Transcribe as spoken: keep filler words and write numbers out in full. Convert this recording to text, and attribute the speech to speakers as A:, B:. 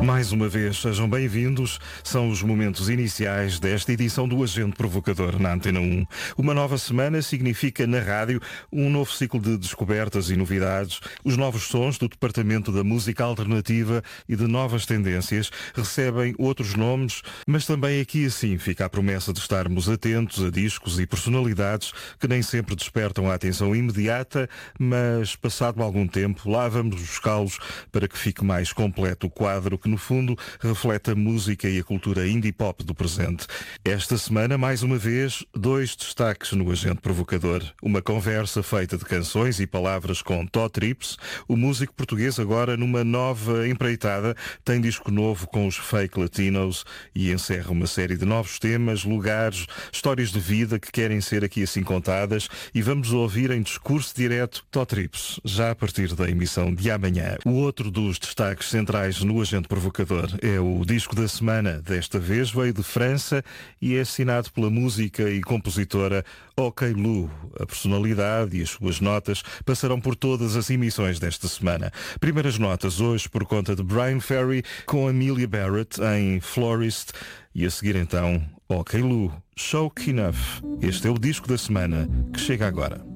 A: Mais uma vez, sejam bem-vindos. São os momentos iniciais desta edição do Agente Provocador na Antena um. Uma nova semana significa na rádio um novo ciclo de descobertas e novidades. Os novos sons do Departamento da Música Alternativa e de novas tendências recebem outros nomes, mas também aqui assim fica a promessa de estarmos atentos a discos e personalidades que nem sempre despertam a atenção imediata, mas passado algum tempo lá vamos buscá-los para que fique mais completo o quadro que no fundo reflete a música e a cultura indie pop do presente. Esta semana, mais uma vez, dois destaques no Agente Provocador. Uma conversa feita de canções e palavras com Tó Trips, o músico português agora numa nova empreitada, tem disco novo com os Fake Latinos e encerra uma série de novos temas, lugares, histórias de vida que querem ser aqui assim contadas, e vamos ouvir em discurso direto Tó Trips, já a partir da emissão de amanhã. O outro dos destaques centrais no Agente Provocador é o disco da semana. Desta vez veio de França e é assinado pela música e compositora OK Lou. A personalidade e as suas notas passarão por todas as emissões desta semana. Primeiras notas hoje por conta de Brian Ferry com Amelia Barrett em Florist, e a seguir então OK Lou, Shock Enough. Este é o disco da semana que chega agora.